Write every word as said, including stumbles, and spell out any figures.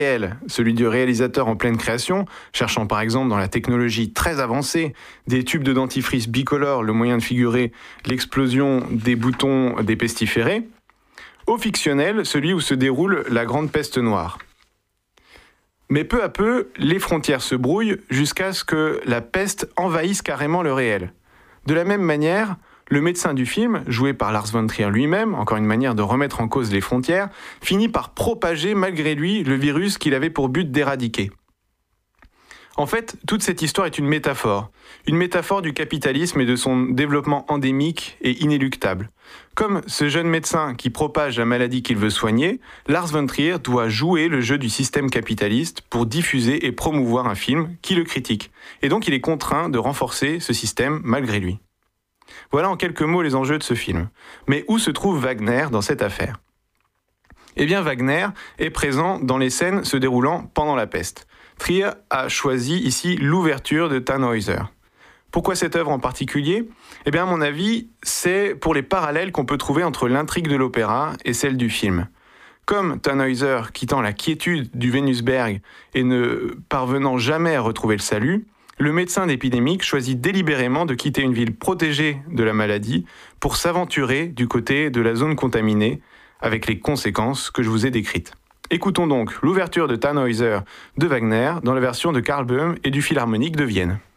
réel, celui du réalisateur en pleine création, cherchant par exemple dans la technologie très avancée des tubes de dentifrice bicolore, le moyen de figurer l'explosion des boutons des pestiférés, au fictionnel, celui où se déroule la grande peste noire. Mais peu à peu, les frontières se brouillent jusqu'à ce que la peste envahisse carrément le réel. De la même manière, le médecin du film, joué par Lars von Trier lui-même, encore une manière de remettre en cause les frontières, finit par propager malgré lui le virus qu'il avait pour but d'éradiquer. En fait, toute cette histoire est une métaphore. Une métaphore du capitalisme et de son développement endémique et inéluctable. Comme ce jeune médecin qui propage la maladie qu'il veut soigner, Lars von Trier doit jouer le jeu du système capitaliste pour diffuser et promouvoir un film qui le critique. Et donc il est contraint de renforcer ce système malgré lui. Voilà en quelques mots les enjeux de ce film. Mais où se trouve Wagner dans cette affaire ? Eh bien Wagner est présent dans les scènes se déroulant pendant la peste. Trier a choisi ici l'ouverture de Tannhäuser. Pourquoi cette œuvre en particulier ? Eh bien, à mon avis, c'est pour les parallèles qu'on peut trouver entre l'intrigue de l'opéra et celle du film. Comme Tannhäuser, quittant la quiétude du Venusberg et ne parvenant jamais à retrouver le salut, le médecin d'épidémique choisit délibérément de quitter une ville protégée de la maladie pour s'aventurer du côté de la zone contaminée, avec les conséquences que je vous ai décrites. Écoutons donc l'ouverture de Tannhäuser de Wagner dans la version de Karl Böhm et du Philharmonique de Vienne.